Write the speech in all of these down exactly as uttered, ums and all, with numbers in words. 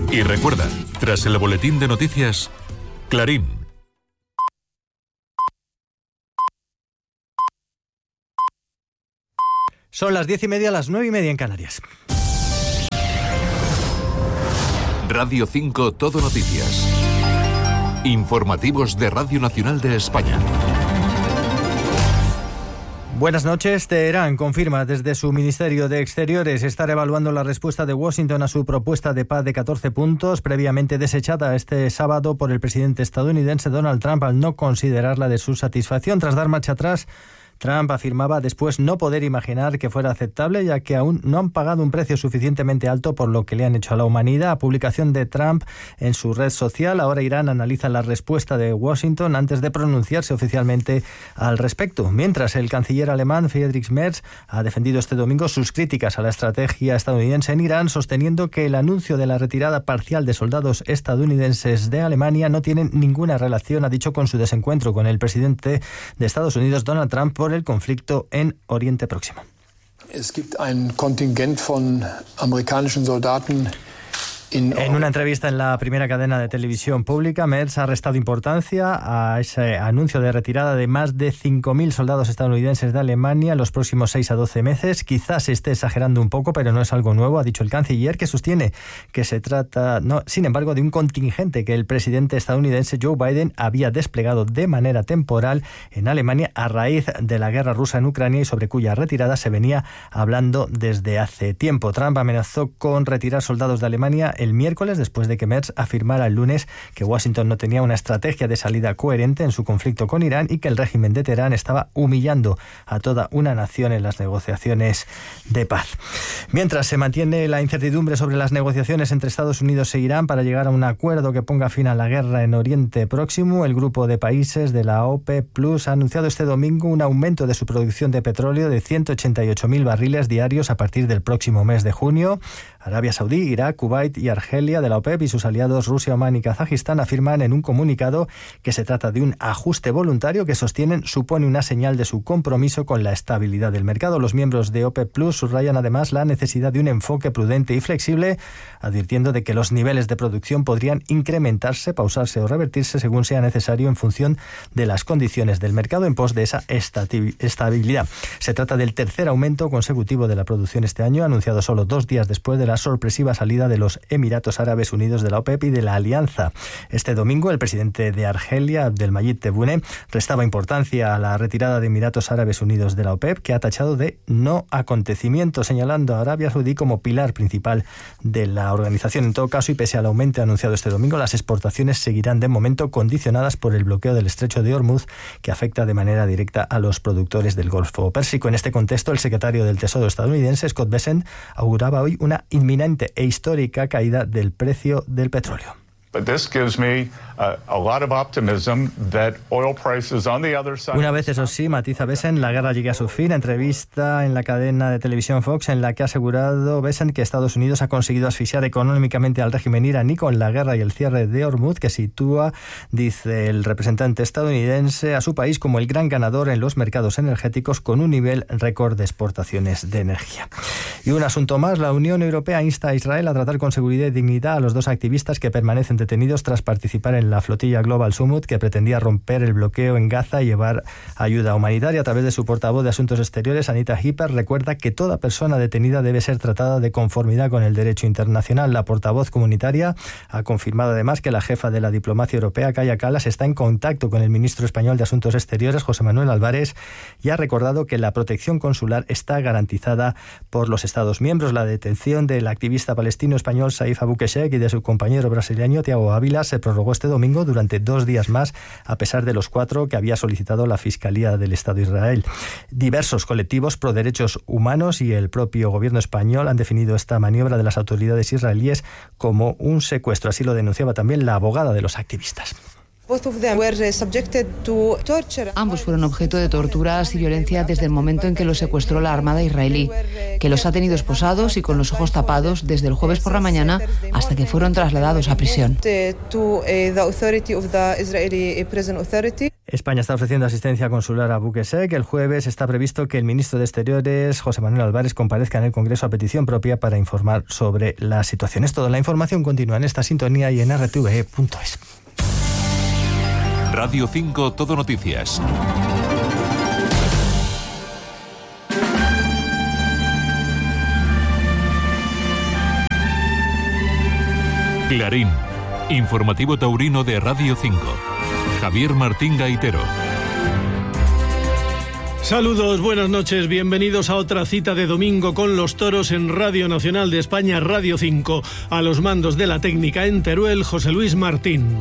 Y recuerda, tras el boletín de noticias, Clarín. Son las diez y media, las nueve y media en Canarias. Radio cinco Todo Noticias. Informativos de Radio Nacional de España. Buenas noches. Teherán confirma desde su Ministerio de Exteriores estar evaluando la respuesta de Washington a su propuesta de paz de catorce puntos, previamente desechada este sábado por el presidente estadounidense Donald Trump al no considerarla de su satisfacción. Tras dar marcha atrás, Trump afirmaba después no poder imaginar que fuera aceptable, ya que aún no han pagado un precio suficientemente alto por lo que le han hecho a la humanidad. Publicación de Trump en su red social. Ahora Irán analiza la respuesta de Washington antes de pronunciarse oficialmente al respecto. Mientras, el canciller alemán Friedrich Merz ha defendido este domingo sus críticas a la estrategia estadounidense en Irán, sosteniendo que el anuncio de la retirada parcial de soldados estadounidenses de Alemania no tiene ninguna relación, ha dicho, con su desencuentro con el presidente de Estados Unidos, Donald Trump, por el conflicto en Oriente Próximo. Es gibt ein Kontingent von amerikanischen Soldaten. En una entrevista en la primera cadena de televisión pública, Merz ha restado importancia a ese anuncio de retirada de más de cinco mil soldados estadounidenses de Alemania en los próximos seis a doce meses. Quizás se esté exagerando un poco, pero no es algo nuevo, ha dicho el canciller, que sostiene que se trata, no, sin embargo, de un contingente que el presidente estadounidense Joe Biden había desplegado de manera temporal en Alemania a raíz de la guerra rusa en Ucrania y sobre cuya retirada se venía hablando desde hace tiempo. Trump amenazó con retirar soldados de Alemania el miércoles, después de que Merz afirmara el lunes que Washington no tenía una estrategia de salida coherente en su conflicto con Irán y que el régimen de Teherán estaba humillando a toda una nación en las negociaciones de paz. Mientras se mantiene la incertidumbre sobre las negociaciones entre Estados Unidos e Irán para llegar a un acuerdo que ponga fin a la guerra en Oriente Próximo, el grupo de países de la OPEP Plus ha anunciado este domingo un aumento de su producción de petróleo de ciento ochenta y ocho mil barriles diarios a partir del próximo mes de junio. Arabia Saudí, Irak, Kuwait y Argelia de la OPEP y sus aliados Rusia, Omán y Kazajistán afirman en un comunicado que se trata de un ajuste voluntario que sostienen supone una señal de su compromiso con la estabilidad del mercado. Los miembros de OPEP Plus subrayan además la necesidad de un enfoque prudente y flexible, advirtiendo de que los niveles de producción podrían incrementarse, pausarse o revertirse según sea necesario en función de las condiciones del mercado en pos de esa estabilidad. Se trata del tercer aumento consecutivo de la producción este año, anunciado solo dos días después de la sorpresiva salida de los Emiratos Árabes Unidos de la OPEP y de la Alianza. Este domingo, el presidente de Argelia, Abdelmajid Tebboune, restaba importancia a la retirada de Emiratos Árabes Unidos de la OPEP, que ha tachado de no acontecimiento, señalando a Arabia Saudí como pilar principal de la organización. En todo caso, y pese al aumento anunciado este domingo, las exportaciones seguirán de momento condicionadas por el bloqueo del estrecho de Hormuz, que afecta de manera directa a los productores del Golfo Pérsico. En este contexto, el secretario del Tesoro estadounidense, Scott Bessent, auguraba hoy una inminente e histórica caída del precio del petróleo. Una vez, eso sí, matiza Bessent, la guerra llegue a su fin. Entrevista en la cadena de televisión Fox en la que ha asegurado Bessent que Estados Unidos ha conseguido asfixiar económicamente al régimen iraní con la guerra y el cierre de Hormuz, que sitúa, dice el representante estadounidense, a su país como el gran ganador en los mercados energéticos con un nivel récord de exportaciones de energía. Y un asunto más, la Unión Europea insta a Israel a tratar con seguridad y dignidad a los dos activistas que permanecen detenidos tras participar en la flotilla Global Summit que pretendía romper el bloqueo en Gaza y llevar ayuda humanitaria. A través de su portavoz de Asuntos Exteriores, Anita Hipper, recuerda que toda persona detenida debe ser tratada de conformidad con el derecho internacional. La portavoz comunitaria ha confirmado además que la jefa de la diplomacia europea, Kaja Kallas, está en contacto con el ministro español de Asuntos Exteriores, José Manuel Álvarez, y ha recordado que la protección consular está garantizada por los Estados miembros. La detención del activista palestino español Saif Abu Keshek y de su compañero brasileño Thiago Ávila se prorrogó este domingo durante dos días más, a pesar de los cuatro que había solicitado la Fiscalía del Estado de Israel. Diversos colectivos pro derechos humanos y el propio gobierno español han definido esta maniobra de las autoridades israelíes como un secuestro. Así lo denunciaba también la abogada de los activistas. Ambos fueron objeto de torturas y violencia desde el momento en que los secuestró la Armada israelí, que los ha tenido esposados y con los ojos tapados desde el jueves por la mañana hasta que fueron trasladados a prisión. España está ofreciendo asistencia consular a Buquesec. El jueves está previsto que el ministro de Exteriores, José Manuel Álvarez, comparezca en el Congreso a petición propia para informar sobre la situación. Es todo. La información continúa en esta sintonía y en r t v e punto es. Radio cinco Todo Noticias. Clarín, informativo taurino de Radio cinco. Javier Martín Gaitero. Saludos, buenas noches, bienvenidos a otra cita de domingo con los toros en Radio Nacional de España, Radio cinco. A los mandos de la técnica en Teruel, José Luis Martín.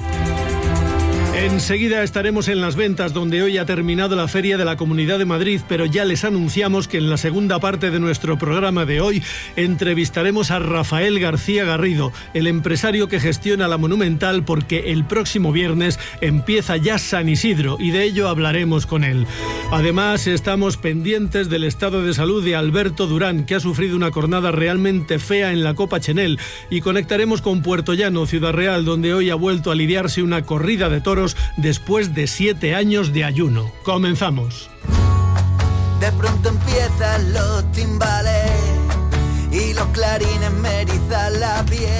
Enseguida estaremos en Las Ventas, donde hoy ha terminado la Feria de la Comunidad de Madrid, pero ya les anunciamos que en la segunda parte de nuestro programa de hoy entrevistaremos a Rafael García Garrido, el empresario que gestiona la Monumental, porque el próximo viernes empieza ya San Isidro y de ello hablaremos con él. Además, estamos pendientes del estado de salud de Alberto Durán, que ha sufrido una cornada realmente fea en la Copa Chenel, y conectaremos con Puerto Llano, Ciudad Real, donde hoy ha vuelto a lidiarse una corrida de toros después de siete años de ayuno. Comenzamos. De pronto empiezan los timbales y los clarines me erizan la piel.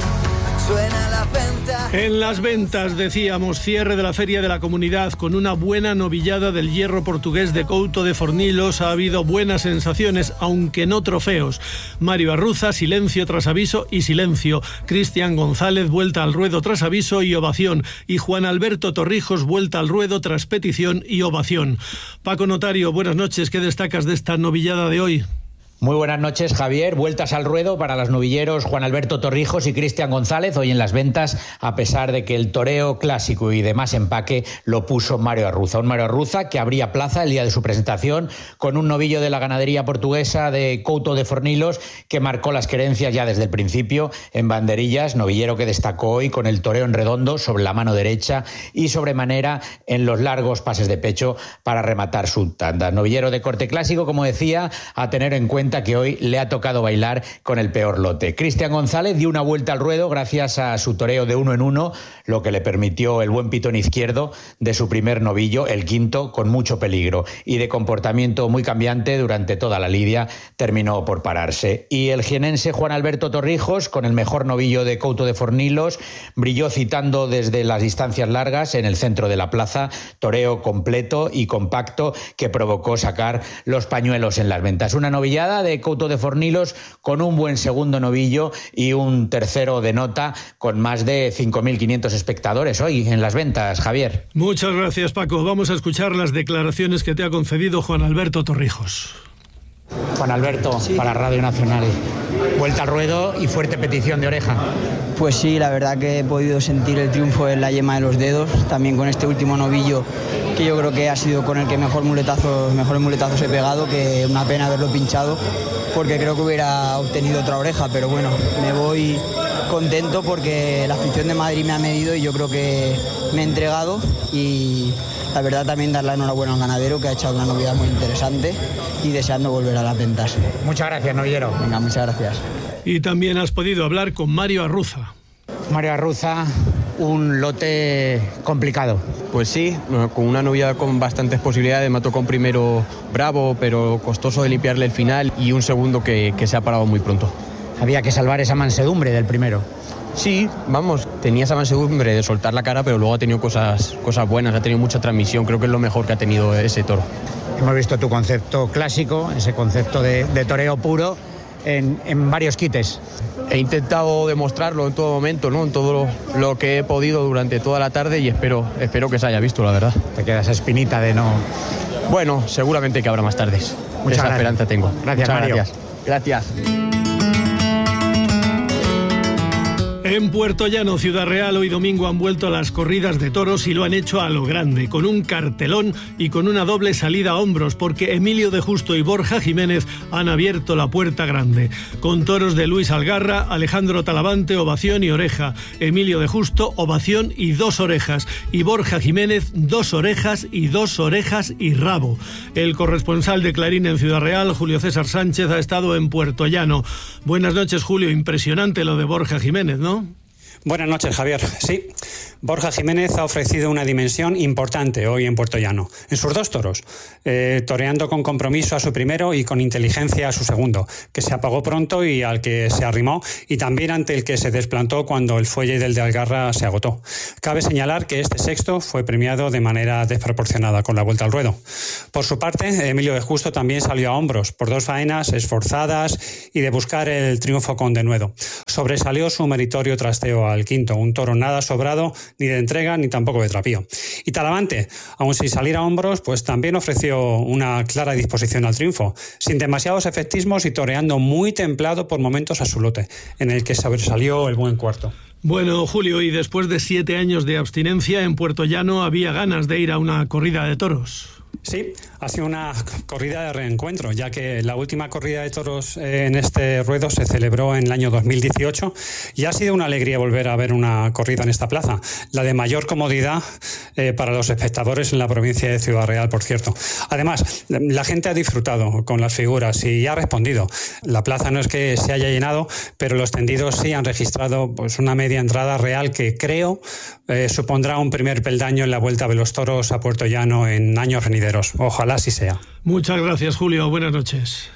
Suena la venta. En Las Ventas, decíamos, cierre de la Feria de la Comunidad con una buena novillada del hierro portugués de Couto de Fornilos. Ha habido buenas sensaciones, aunque no trofeos. Mario Arruza, silencio tras aviso y silencio. Cristian González, vuelta al ruedo tras aviso y ovación. Y Juan Alberto Torrijos, vuelta al ruedo tras petición y ovación. Paco Notario, buenas noches. ¿Qué destacas de esta novillada de hoy? Muy buenas noches, Javier. Vueltas al ruedo para los novilleros Juan Alberto Torrijos y Cristian González hoy en Las Ventas, a pesar de que el toreo clásico y de más empaque lo puso Mario Arruza. Un Mario Arruza que abría plaza el día de su presentación con un novillo de la ganadería portuguesa de Couto de Fornilos que marcó las querencias ya desde el principio en banderillas. Novillero que destacó hoy con el toreo en redondo sobre la mano derecha y sobremanera en los largos pases de pecho para rematar su tanda. Novillero de corte clásico, como decía, a tener en cuenta que hoy le ha tocado bailar con el peor lote. Cristian González dio una vuelta al ruedo gracias a su toreo de uno en uno, lo que le permitió el buen pitón izquierdo de su primer novillo, el quinto, con mucho peligro y de comportamiento muy cambiante durante toda la lidia, terminó por pararse. Y el jienense Juan Alberto Torrijos, con el mejor novillo de Couto de Fornilos, brilló citando desde las distancias largas en el centro de la plaza, toreo completo y compacto que provocó sacar los pañuelos en Las Ventas. Una novillada de Couto de Fornilos con un buen segundo novillo y un tercero de nota con más de cinco mil quinientos espectadores hoy en Las Ventas, Javier. Muchas gracias, Paco. Vamos a escuchar las declaraciones que te ha concedido Juan Alberto Torrijos. Juan Alberto, sí. Para Radio Nacional. Vuelta al ruedo y fuerte petición de oreja. Pues sí, la verdad que he podido sentir el triunfo en la yema de los dedos, también con este último novillo que yo creo que ha sido con el que mejor muletazo, mejores muletazos he pegado, que una pena haberlo pinchado porque creo que hubiera obtenido otra oreja, pero bueno, me voy contento porque la afición de Madrid me ha medido y yo creo que me he entregado, y la verdad también dar la enhorabuena al ganadero, que ha echado una novedad muy interesante, y deseando volver a Las Ventas. Muchas gracias, novillero. Venga, muchas gracias. Y también has podido hablar con Mario Arruza. Mario Arruza, un lote complicado. Pues sí, con una novillada con bastantes posibilidades. Me tocó un primero bravo, pero costoso de limpiarle el final, y un segundo que, que se ha parado muy pronto. Había que salvar esa mansedumbre del primero. Sí, vamos, tenía esa mansedumbre de soltar la cara, pero luego ha tenido cosas, cosas buenas, ha tenido mucha transmisión. Creo que es lo mejor que ha tenido ese toro. Hemos visto tu concepto clásico, ese concepto de, de toreo puro, en, en varios quites. He intentado demostrarlo en todo momento, ¿no? En todo lo, lo que he podido durante toda la tarde, y espero, espero que se haya visto, la verdad. Te queda esa espinita de no... Bueno, seguramente que habrá más tardes. Muchas esa gracias. esperanza tengo. Gracias, Muchas Mario. Gracias. Gracias. En Puerto Llano, Ciudad Real, hoy domingo han vuelto las corridas de toros y lo han hecho a lo grande, con un cartelón y con una doble salida a hombros, porque Emilio de Justo y Borja Jiménez han abierto la puerta grande. Con toros de Luis Algarra, Alejandro Talavante, ovación y oreja. Emilio de Justo, ovación y dos orejas. Y Borja Jiménez, dos orejas y dos orejas y rabo. El corresponsal de Clarín en Ciudad Real, Julio César Sánchez, ha estado en Puerto Llano. Buenas noches, Julio. Impresionante lo de Borja Jiménez, ¿no? Buenas noches, Javier. Sí, Borja Jiménez ha ofrecido una dimensión importante hoy en Puerto Llano, en sus dos toros, eh, toreando con compromiso a su primero y con inteligencia a su segundo, que se apagó pronto y al que se arrimó, y también ante el que se desplantó cuando el fuelle del de Algarra se agotó. Cabe señalar que este sexto fue premiado de manera desproporcionada con la vuelta al ruedo. Por su parte, Emilio de Justo también salió a hombros por dos faenas esforzadas y de buscar el triunfo con denuedo. Sobresalió su meritorio trasteo al quinto, un toro nada sobrado, ni de entrega ni tampoco de trapío. Y Talavante, aun sin salir a hombros, pues también ofreció una clara disposición al triunfo, sin demasiados efectismos y toreando muy templado por momentos a su lote, en el que sobresalió el buen cuarto. Bueno, Julio, y después de siete años de abstinencia en Puerto Llano, había ganas de ir a una corrida de toros. Sí, ha sido una corrida de reencuentro, ya que la última corrida de toros en este ruedo se celebró en el año dos mil dieciocho y ha sido una alegría volver a ver una corrida en esta plaza, la de mayor comodidad eh, para los espectadores en la provincia de Ciudad Real, por cierto. Además, la gente ha disfrutado con las figuras y ha respondido. La plaza no es que se haya llenado, pero los tendidos sí han registrado pues, una media entrada real que creo eh, supondrá un primer peldaño en la vuelta de los toros a Puerto Llano en años venideros. Ojalá así sea. Muchas gracias, Julio. Buenas noches.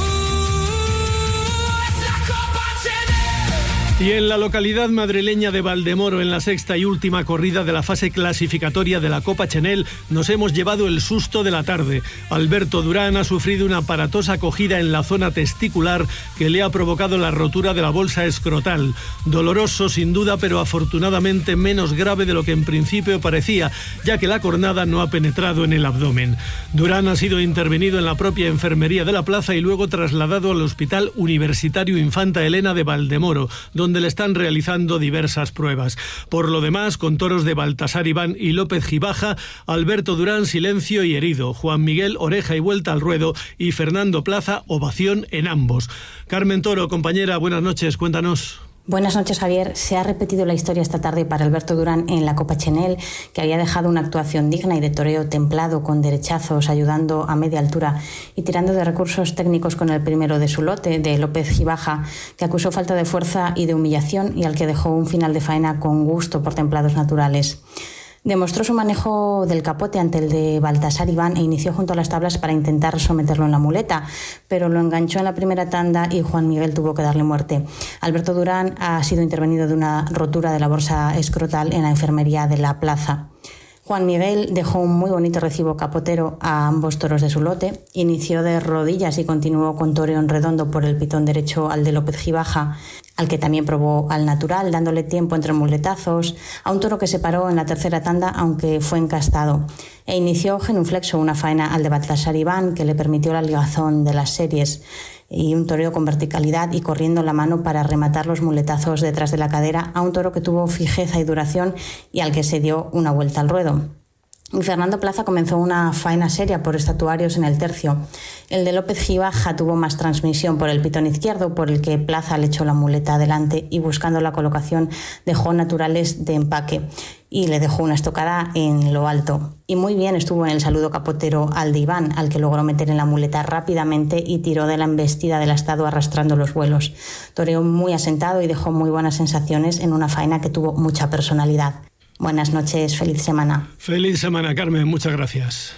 Y en la localidad madrileña de Valdemoro, en la sexta y última corrida de la fase clasificatoria de la Copa Chenel, nos hemos llevado el susto de la tarde. Alberto Durán ha sufrido una aparatosa cogida en la zona testicular que le ha provocado la rotura de la bolsa escrotal. Doloroso sin duda, pero afortunadamente menos grave de lo que en principio parecía, ya que la cornada no ha penetrado en el abdomen. Durán ha sido intervenido en la propia enfermería de la plaza y luego trasladado al Hospital Universitario Infanta Elena de Valdemoro, donde donde le están realizando diversas pruebas. Por lo demás, con toros de Baltasar Iván y López Gibaja, Alberto Durán silencio y herido, Juan Miguel oreja y vuelta al ruedo y Fernando Plaza ovación en ambos. Carmen Toro, compañera, buenas noches, cuéntanos. Buenas noches, Javier. Se ha repetido la historia esta tarde para Alberto Durán en la Copa Chenel, que había dejado una actuación digna y de toreo templado, con derechazos, ayudando a media altura y tirando de recursos técnicos con el primero de su lote, de López Gibaja, que acusó falta de fuerza y de humillación y al que dejó un final de faena con gusto por templados naturales. Demostró su manejo del capote ante el de Baltasar Iván e inició junto a las tablas para intentar someterlo en la muleta, pero lo enganchó en la primera tanda y Juan Miguel tuvo que darle muerte. Alberto Durán ha sido intervenido de una rotura de la bolsa escrotal en la enfermería de la plaza. Juan Miguel dejó un muy bonito recibo capotero a ambos toros de su lote, inició de rodillas y continuó con toreo en redondo por el pitón derecho al de López Gibaja, al que también probó al natural, dándole tiempo entre muletazos, a un toro que se paró en la tercera tanda, aunque fue encastado, e inició genuflexo una faena al de Baltasar Iván, que le permitió la ligazón de las series, y un toreo con verticalidad y corriendo la mano para rematar los muletazos detrás de la cadera a un toro que tuvo fijeza y duración y al que se dio una vuelta al ruedo. Y Fernando Plaza comenzó una faena seria por estatuarios en el tercio. El de López Gibaja tuvo más transmisión por el pitón izquierdo, por el que Plaza le echó la muleta adelante y buscando la colocación dejó naturales de empaque y le dejó una estocada en lo alto. Y muy bien estuvo en el saludo capotero al de Iván, al que logró meter en la muleta rápidamente y tiró de la embestida del estado arrastrando los vuelos. Toreó muy asentado y dejó muy buenas sensaciones en una faena que tuvo mucha personalidad. Buenas noches, feliz semana. Feliz semana, Carmen, muchas gracias.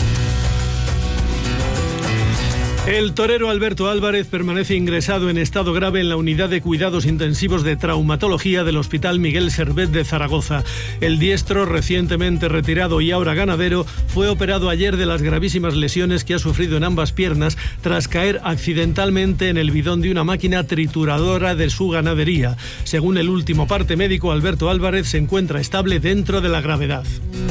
El torero Alberto Álvarez permanece ingresado en estado grave en la unidad de cuidados intensivos de traumatología del Hospital Miguel Servet de Zaragoza. El diestro, recientemente retirado y ahora ganadero, fue operado ayer de las gravísimas lesiones que ha sufrido en ambas piernas tras caer accidentalmente en el bidón de una máquina trituradora de su ganadería. Según el último parte médico, Alberto Álvarez se encuentra estable dentro de la gravedad.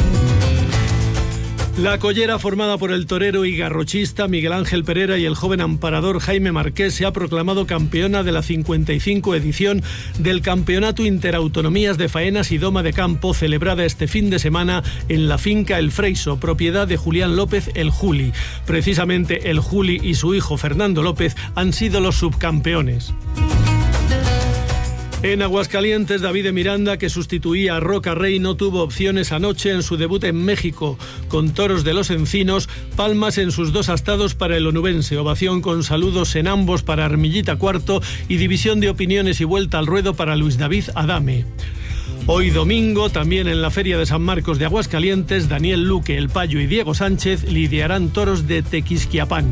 La collera formada por el torero y garrochista Miguel Ángel Pereira y el joven amparador Jaime Marqués se ha proclamado campeona de la cincuenta y cinco edición del Campeonato Interautonomías de Faenas y Doma de Campo, celebrada este fin de semana en la finca El Freiso, propiedad de Julián López el Juli. Precisamente el Juli y su hijo Fernando López han sido los subcampeones. En Aguascalientes, David de Miranda, que sustituía a Roca Rey, no tuvo opciones anoche en su debut en México. Con Toros de los Encinos, palmas en sus dos astados para el onubense, ovación con saludos en ambos para Armillita Cuarto y división de opiniones y vuelta al ruedo para Luis David Adame. Hoy domingo, también en la Feria de San Marcos de Aguascalientes, Daniel Luque, El Payo y Diego Sánchez lidiarán toros de Tequisquiapán.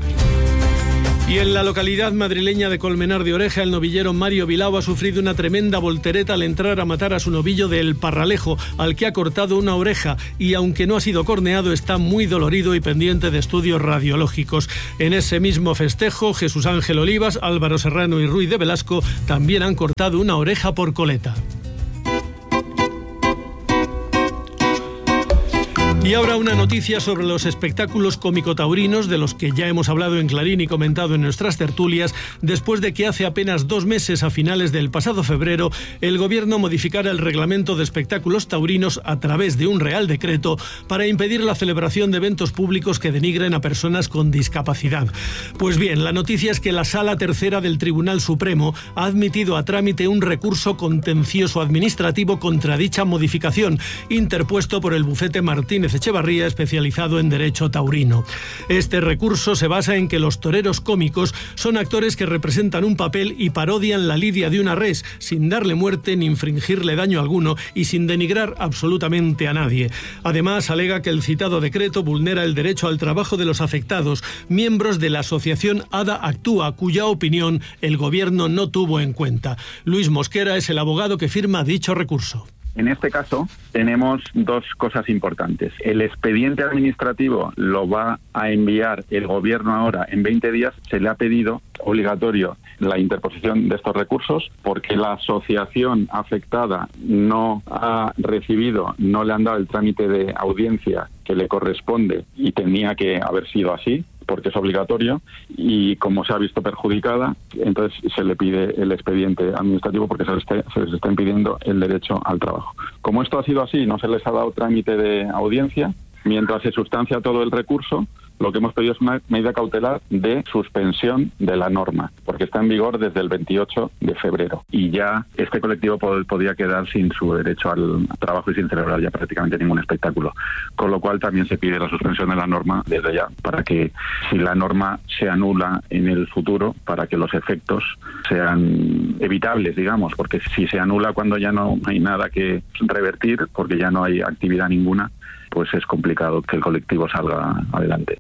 Y en la localidad madrileña de Colmenar de Oreja, el novillero Mario Bilao ha sufrido una tremenda voltereta al entrar a matar a su novillo del Parralejo, al que ha cortado una oreja, y aunque no ha sido corneado, está muy dolorido y pendiente de estudios radiológicos. En ese mismo festejo, Jesús Ángel Olivas, Álvaro Serrano y Ruiz de Velasco también han cortado una oreja por coleta. Y ahora una noticia sobre los espectáculos cómico-taurinos, de los que ya hemos hablado en Clarín y comentado en nuestras tertulias, después de que hace apenas dos meses, a finales del pasado febrero, el Gobierno modificara el reglamento de espectáculos taurinos a través de un Real Decreto para impedir la celebración de eventos públicos que denigren a personas con discapacidad. Pues bien, la noticia es que la Sala Tercera del Tribunal Supremo ha admitido a trámite un recurso contencioso administrativo contra dicha modificación, interpuesto por el bufete Martínez Echevarría, especializado en derecho taurino. Este recurso se basa en que los toreros cómicos son actores que representan un papel y parodian la lidia de una res, sin darle muerte ni infringirle daño alguno y sin denigrar absolutamente a nadie. Además, alega que el citado decreto vulnera el derecho al trabajo de los afectados, miembros de la asociación ADA Actúa, cuya opinión el Gobierno no tuvo en cuenta. Luis Mosquera es el abogado que firma dicho recurso. En este caso tenemos dos cosas importantes. El expediente administrativo lo va a enviar el Gobierno ahora en veinte días. Se le ha pedido obligatorio la interposición de estos recursos porque la asociación afectada no ha recibido, no le han dado el trámite de audiencia que le corresponde y tenía que haber sido así, porque es obligatorio, y como se ha visto perjudicada, entonces se le pide el expediente administrativo porque se les, está, se les está impidiendo el derecho al trabajo. Como esto ha sido así, no se les ha dado trámite de audiencia, mientras se sustancia todo el recurso, lo que hemos pedido es una medida cautelar de suspensión de la norma, porque está en vigor desde el veintiocho de febrero. Y ya este colectivo pod- podría quedar sin su derecho al trabajo y sin celebrar ya prácticamente ningún espectáculo. Con lo cual también se pide la suspensión de la norma desde ya, para que si la norma se anula en el futuro, para que los efectos sean evitables, digamos, porque si se anula cuando ya no hay nada que revertir, porque ya no hay actividad ninguna, pues es complicado que el colectivo salga adelante.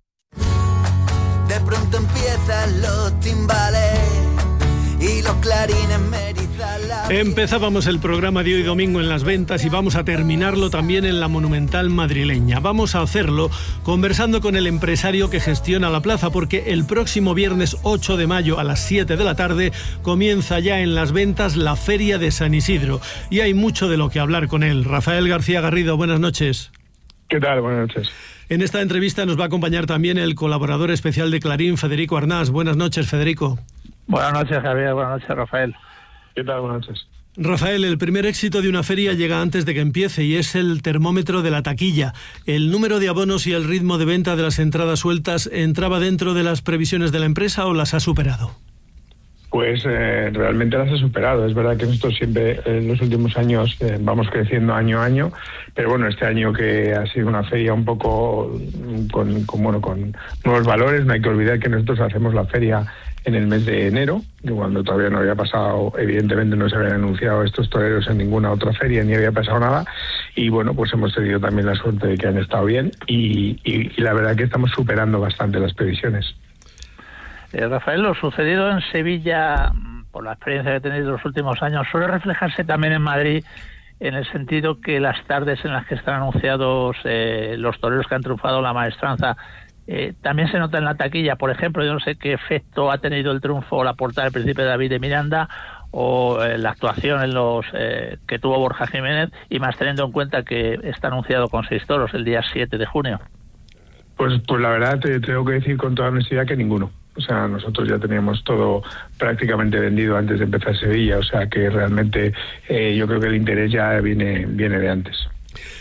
De pronto empiezan los timbales y los clarines me erizan la piel. Empezábamos el programa de hoy domingo en Las Ventas y vamos a terminarlo también en la Monumental madrileña. Vamos a hacerlo conversando con el empresario que gestiona la plaza, porque el próximo viernes ocho de mayo a las siete de la tarde comienza ya en Las Ventas la Feria de San Isidro y hay mucho de lo que hablar con él. Rafael García Garrido, buenas noches. ¿Qué tal? Buenas noches. En esta entrevista nos va a acompañar también el colaborador especial de Clarín, Federico Arnás. Buenas noches, Federico. Buenas noches, Javier. Buenas noches, Rafael. ¿Qué tal? Buenas noches. Rafael, el primer éxito de una feria llega antes de que empiece y es el termómetro de la taquilla. ¿El número de abonos y el ritmo de venta de las entradas sueltas entraba dentro de las previsiones de la empresa o las ha superado? Pues eh, realmente las ha superado. Es verdad que nosotros siempre en los últimos años eh, vamos creciendo año a año, pero bueno, este año que ha sido una feria un poco con, con, bueno, con nuevos valores, no hay que olvidar que nosotros hacemos la feria en el mes de enero, cuando todavía no había pasado, evidentemente no se habían anunciado estos toreros en ninguna otra feria, ni había pasado nada, y bueno, pues hemos tenido también la suerte de que han estado bien, y, y, y la verdad que estamos superando bastante las previsiones. Eh, Rafael, lo sucedido en Sevilla, por la experiencia que he tenido en los últimos años, suele reflejarse también en Madrid, en el sentido que las tardes en las que están anunciados eh, los toreros que han triunfado la maestranza, eh, también se nota en la taquilla. Por ejemplo, yo no sé qué efecto ha tenido el triunfo o la portada del Príncipe David de Miranda, o eh, la actuación en los eh, que tuvo Borja Jiménez, y más teniendo en cuenta que está anunciado con seis toros el día siete de junio. Pues, pues la verdad te tengo que decir con toda honestidad que ninguno. O sea, nosotros ya teníamos todo prácticamente vendido antes de empezar Sevilla, o sea que realmente eh, yo creo que el interés ya viene, viene de antes.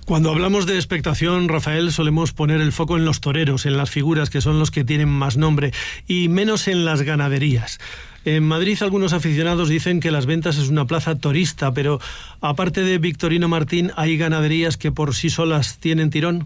Cuando hablamos de expectación, Rafael, solemos poner el foco en los toreros, en las figuras que son los que tienen más nombre, y menos en las ganaderías. En Madrid algunos aficionados dicen que Las Ventas es una plaza torista, pero aparte de Victorino Martín, ¿hay ganaderías que por sí solas tienen tirón?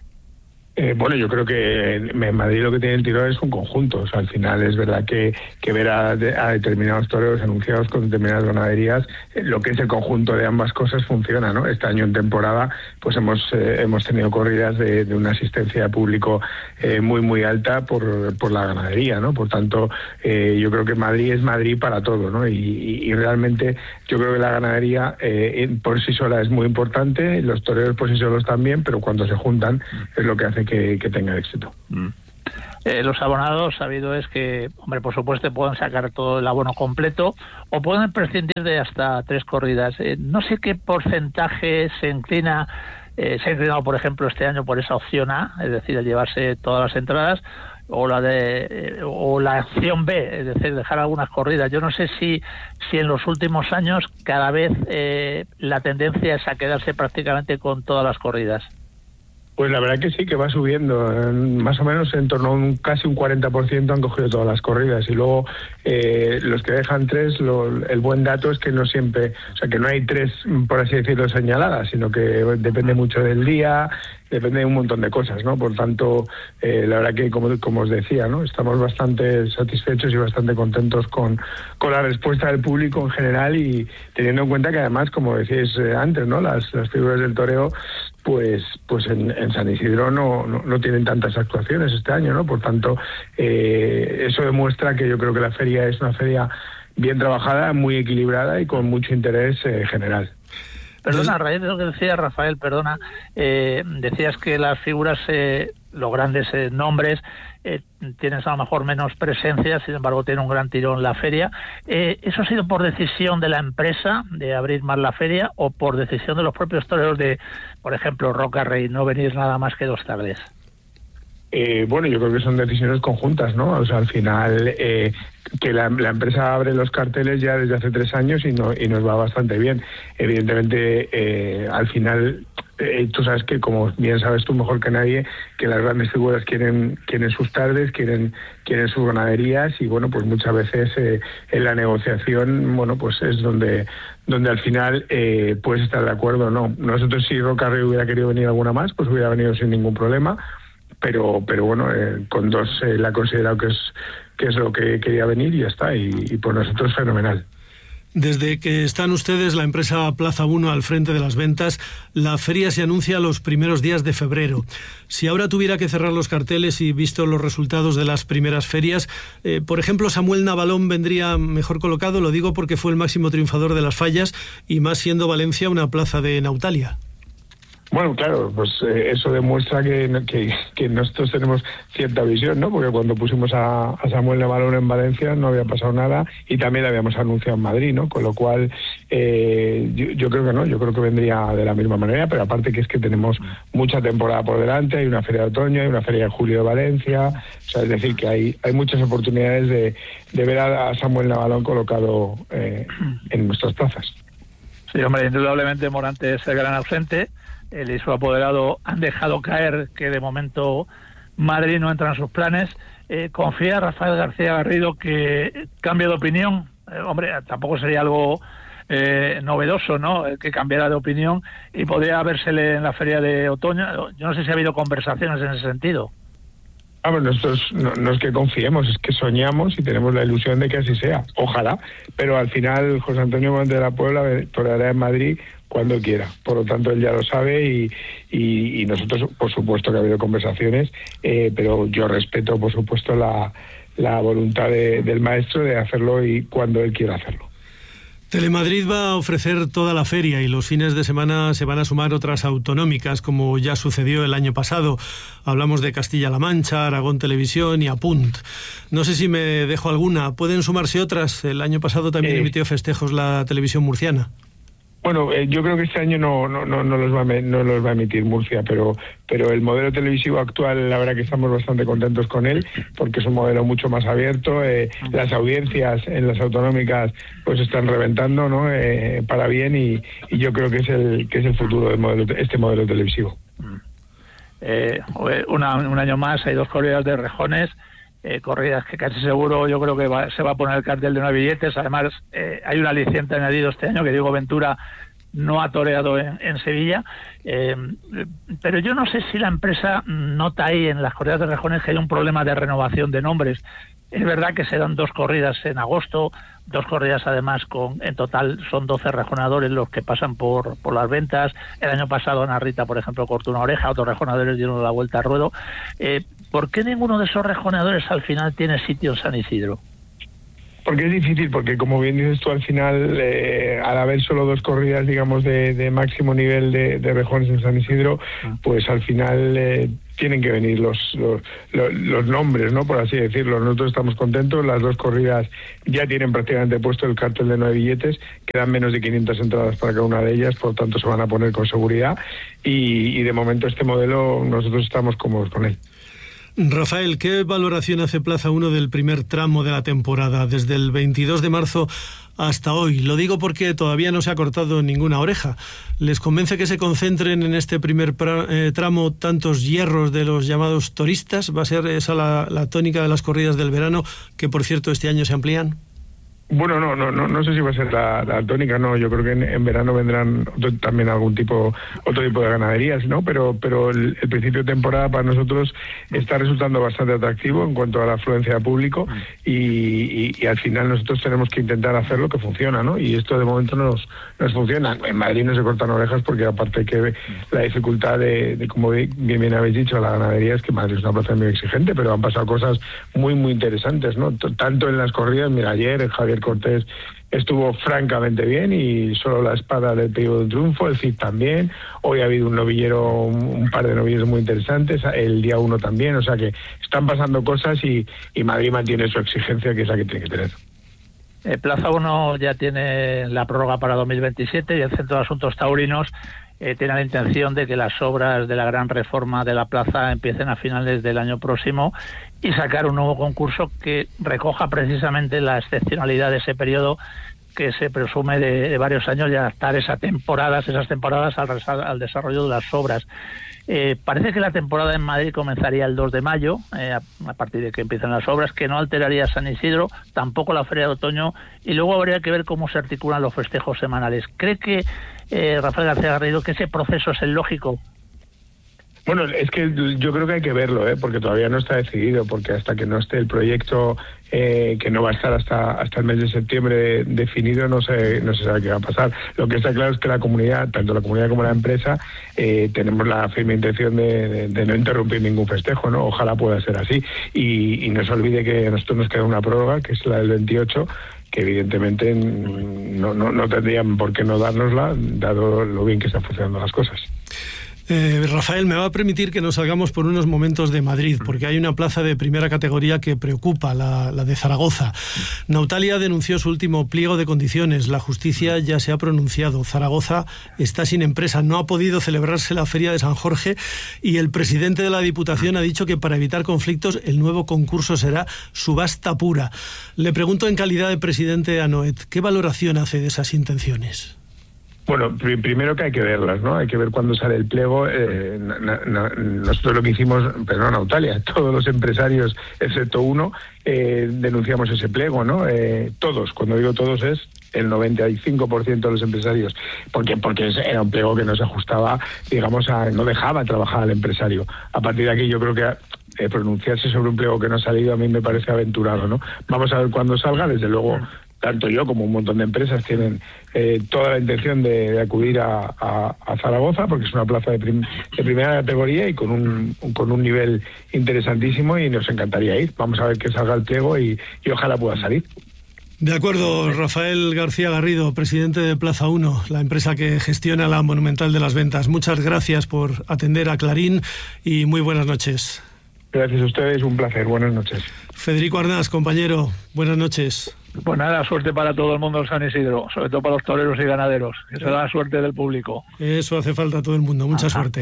Eh, bueno, yo creo que en Madrid lo que tiene el tirón es un conjunto. O sea, al final es verdad que, que ver a, a determinados toreros anunciados con determinadas ganaderías, eh, lo que es el conjunto de ambas cosas funciona, ¿no? Este año en temporada pues hemos eh, hemos tenido corridas de, de una asistencia de público eh, muy muy alta por, por la ganadería, ¿no? Por tanto, eh, yo creo que Madrid es Madrid para todo, ¿no? Y, y, y realmente yo creo que la ganadería eh, por sí sola es muy importante, los toreros por sí solos también, pero cuando se juntan es lo que hace Que, que tenga éxito. Mm. Eh, los abonados, sabido es que, hombre, por supuesto pueden sacar todo el abono completo o pueden prescindir de hasta tres corridas. Eh, no sé qué porcentaje se inclina, eh, se ha inclinado, por ejemplo, este año por esa opción A, es decir, el llevarse todas las entradas, o la de eh, o la opción B, es decir, dejar algunas corridas. Yo no sé si si en los últimos años cada vez eh, la tendencia es a quedarse prácticamente con todas las corridas. Pues la verdad que sí, que va subiendo, más o menos en torno a un, casi un cuarenta por ciento han cogido todas las corridas, y luego eh, los que dejan tres, lo, el buen dato es que no siempre, o sea, que no hay tres, por así decirlo, señaladas, sino que depende mucho del día, depende de un montón de cosas, ¿no? Por tanto, eh, la verdad que, como, como os decía, ¿no? Estamos bastante satisfechos y bastante contentos con, con la respuesta del público en general, y teniendo en cuenta que además, como decíais antes, ¿no? Las, las figuras del toreo, pues pues en, en San Isidro no, no, no tienen tantas actuaciones este año, ¿no? Por tanto, eh, eso demuestra que yo creo que la feria es una feria bien trabajada, muy equilibrada y con mucho interés eh, general. Perdona, a raíz de lo que decía Rafael, perdona, eh, decías que las figuras, eh, los grandes eh, nombres, eh, tienes a lo mejor menos presencia, sin embargo tiene un gran tirón la feria. Eh, ¿Eso ha sido por decisión de la empresa de abrir más la feria o por decisión de los propios toreros de, por ejemplo, Roca Rey, no venir nada más que dos tardes? Eh, bueno, yo creo que son decisiones conjuntas, ¿no? O sea, al final eh, que la, la empresa abre los carteles ya desde hace tres años y, no, y nos va bastante bien. Evidentemente, eh, al final, eh, tú sabes que, como bien sabes tú mejor que nadie, que las grandes figuras quieren quieren sus tardes, quieren quieren sus ganaderías, y bueno, pues muchas veces eh, en la negociación, bueno, pues es donde donde al final eh, puedes estar de acuerdo o no. Nosotros, si Roca Rey hubiera querido venir alguna más, pues hubiera venido sin ningún problema. Pero pero bueno, eh, con dos eh, la ha considerado que es que es lo que quería venir y ya está, y, y por nosotros fenomenal. Desde que están ustedes, la empresa Plaza uno, al frente de Las Ventas, la feria se anuncia los primeros días de febrero. Si ahora tuviera que cerrar los carteles y visto los resultados de las primeras ferias, eh, por ejemplo, Samuel Navalón vendría mejor colocado, lo digo porque fue el máximo triunfador de las fallas, y más siendo Valencia una plaza de Nautalia. Bueno, claro, pues eh, eso demuestra que, que, que nosotros tenemos cierta visión, ¿no? Porque cuando pusimos a, a Samuel Navalón en Valencia no había pasado nada, y también lo habíamos anunciado en Madrid, ¿no? Con lo cual, eh, yo, yo creo que no, yo creo que vendría de la misma manera, pero aparte que es que tenemos mucha temporada por delante, hay una feria de otoño, hay una feria de julio de Valencia, o sea, es decir, que hay, hay muchas oportunidades de, de ver a, a Samuel Navalón colocado eh, en nuestras plazas. Sí, hombre, indudablemente Morante es el gran ausente. Él y su apoderado han dejado caer que de momento Madrid no entra en sus planes. Eh, ¿Confía Rafael García Garrido que cambie de opinión? Eh, hombre, tampoco sería algo eh, novedoso, ¿no?, que cambiara de opinión, y podría habérsele en la feria de otoño. Yo no sé si ha habido conversaciones en ese sentido. Ah, bueno, nosotros no, no es que confiemos, es que soñamos y tenemos la ilusión de que así sea. Ojalá, pero al final José Antonio Morante de la Puebla toreará en Madrid cuando quiera. Por lo tanto, él ya lo sabe, y, y, y nosotros, por supuesto, que ha habido conversaciones, eh, pero yo respeto, por supuesto, la, la voluntad de, del maestro de hacerlo y cuando él quiera hacerlo. Telemadrid va a ofrecer toda la feria, y los fines de semana se van a sumar otras autonómicas, como ya sucedió el año pasado. Hablamos de Castilla-La Mancha, Aragón Televisión y Apunt. No sé si me dejo alguna. ¿Pueden sumarse otras? El año pasado también eh... emitió festejos la televisión murciana. Bueno, eh, yo creo que este año no no no, no los va a, no los va a emitir Murcia, pero pero el modelo televisivo actual, la verdad que estamos bastante contentos con él, porque es un modelo mucho más abierto. Eh, las audiencias en las autonómicas pues están reventando, ¿no? Eh, para bien, y, y yo creo que es el que es el futuro del modelo, este modelo televisivo. Eh, una, un año más hay dos corridas de rejones. Eh, corridas que casi seguro yo creo que va, se va a poner el cartel de nueve billetes. Además eh, hay un aliciente añadido este año, que Diego Ventura no ha toreado en, en Sevilla, eh, pero yo no sé si la empresa nota ahí en las corridas de rejones que hay un problema de renovación de nombres. Es verdad que se dan dos corridas en agosto, dos corridas además con, en total son doce rejonadores los que pasan por, por las ventas. El año pasado Ana Rita, por ejemplo, cortó una oreja, otros rejonadores dieron la vuelta al ruedo. Eh, ¿Por qué ninguno de esos rejoneadores al final tiene sitio en San Isidro? Porque es difícil, porque como bien dices tú, al final, eh, al haber solo dos corridas, digamos, de, de máximo nivel de, de rejones en San Isidro, pues al final eh, tienen que venir los, los, los, los nombres, ¿no? Por así decirlo. Nosotros estamos contentos, las dos corridas ya tienen prácticamente puesto el cartel de nueve billetes, quedan menos de quinientas entradas para cada una de ellas, por tanto se van a poner con seguridad, y, y de momento este modelo nosotros estamos cómodos con él. Rafael, ¿qué valoración hace Plaza uno del primer tramo de la temporada, desde el veintidós de marzo hasta hoy? Lo digo porque todavía no se ha cortado ninguna oreja. ¿Les convence que se concentren en este primer pra, eh, tramo tantos hierros de los llamados turistas? ¿Va a ser esa la, la tónica de las corridas del verano, que por cierto este año se amplían? Bueno, no, no, no, no sé si va a ser la, la tónica, no. Yo creo que en, en verano vendrán otro, también algún tipo, otro tipo de ganaderías, ¿no? Pero, pero el, el principio de temporada para nosotros está resultando bastante atractivo en cuanto a la afluencia de público, y, y, y al final nosotros tenemos que intentar hacer lo que funciona, ¿no? Y esto de momento nos, nos funciona. En Madrid no se cortan orejas porque aparte que la dificultad de, de como bien bien habéis dicho, la ganadería, es que Madrid es una plaza muy exigente, pero han pasado cosas muy, muy interesantes, ¿no? Tanto en las corridas, mira, ayer Javier Cortés estuvo francamente bien y solo la espada le pegó de triunfo, el Cid también. Hoy ha habido un novillero, un par de novilleros muy interesantes, el día uno también, o sea que están pasando cosas, y, y Madrid mantiene su exigencia, que es la que tiene que tener. Eh, Plaza uno ya tiene la prórroga para dos mil veintisiete, y el Centro de Asuntos Taurinos eh, tiene la intención de que las obras de la gran reforma de la plaza empiecen a finales del año próximo, y sacar un nuevo concurso que recoja precisamente la excepcionalidad de ese periodo, que se presume de, de varios años, y adaptar esas temporadas, esas temporadas al, al desarrollo de las obras. Eh, parece que la temporada en Madrid comenzaría el dos de mayo, eh, a, a partir de que empiecen las obras, que no alteraría San Isidro, tampoco la Feria de Otoño, y luego habría que ver cómo se articulan los festejos semanales. ¿Cree que, eh, Rafael García Garrido, que ese proceso es el lógico? Bueno, es que yo creo que hay que verlo, ¿eh? Porque todavía no está decidido, porque hasta que no esté el proyecto, eh, que no va a estar hasta hasta el mes de septiembre definido, no se no se sabe qué va a pasar. Lo que está claro es que la comunidad, tanto la comunidad como la empresa, eh, tenemos la firme intención de, de, de no interrumpir ningún festejo, ¿no? Ojalá pueda ser así. Y, y no se olvide que a nosotros nos queda una prórroga, que es la del veintiocho, que evidentemente no, no, no tendrían por qué no dárnosla, dado lo bien que están funcionando las cosas. Eh, Rafael, me va a permitir que nos salgamos por unos momentos de Madrid, porque hay una plaza de primera categoría que preocupa, la, la de Zaragoza. Nautalia denunció su último pliego de condiciones. La justicia ya se ha pronunciado. Zaragoza está sin empresa. No ha podido celebrarse la Feria de San Jorge, y el presidente de la Diputación ha dicho que para evitar conflictos el nuevo concurso será subasta pura. Le pregunto en calidad de presidente a Noet, ¿qué valoración hace de esas intenciones? Bueno, pr- primero que hay que verlas, ¿no? Hay que ver cuándo sale el pliego. Eh, na, na, nosotros lo que hicimos, perdón, Nautalia, todos los empresarios, excepto uno, eh, denunciamos ese pliego, ¿no? Eh, todos, cuando digo todos es el noventa y cinco por ciento de los empresarios, porque porque era un pliego que no se ajustaba, digamos, a, no dejaba trabajar al empresario. A partir de aquí yo creo que eh, pronunciarse sobre un pliego que no ha salido a mí me parece aventurado, ¿no? Vamos a ver cuándo salga. Desde luego, tanto yo como un montón de empresas tienen eh, toda la intención de, de acudir a, a, a Zaragoza, porque es una plaza de, prim, de primera categoría y con un, con un nivel interesantísimo, y nos encantaría ir. Vamos a ver que salga el pliego y, y ojalá pueda salir. De acuerdo, Rafael García Garrido, presidente de Plaza uno, la empresa que gestiona la Monumental de las Ventas. Muchas gracias por atender a Clarín y muy buenas noches. Gracias a ustedes, un placer. Buenas noches. Federico Arnaz, compañero, buenas noches. Pues nada, suerte para todo el mundo en San Isidro, sobre todo para los toreros y ganaderos, que será la suerte del público. Eso hace falta a todo el mundo, mucha Ajá. suerte.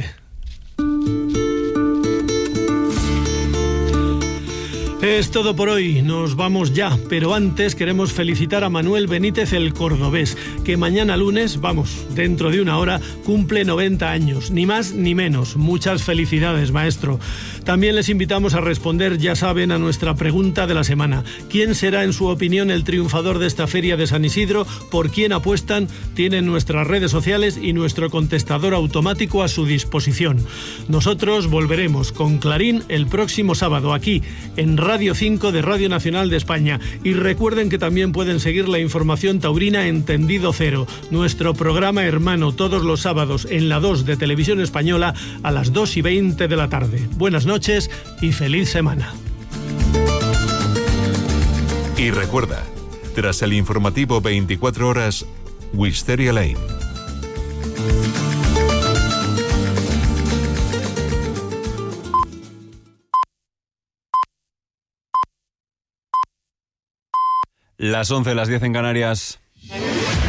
Es todo por hoy, nos vamos ya, pero antes queremos felicitar a Manuel Benítez el cordobés, que mañana lunes, vamos, dentro de una hora, cumple noventa años, ni más ni menos. Muchas felicidades, maestro. También les invitamos a responder, ya saben, a nuestra pregunta de la semana. ¿Quién será, en su opinión, el triunfador de esta feria de San Isidro? ¿Por quién apuestan? Tienen nuestras redes sociales y nuestro contestador automático a su disposición. Nosotros volveremos con Clarín el próximo sábado, aquí, en Radio cinco de Radio Nacional de España. Y recuerden que también pueden seguir la información taurina en Tendido Cero, nuestro programa hermano, todos los sábados en la dos de Televisión Española a las dos y veinte de la tarde. Buenas noches y feliz semana. Y recuerda, tras el informativo veinticuatro horas, Wisteria Lane. Las once, las diez en Canarias.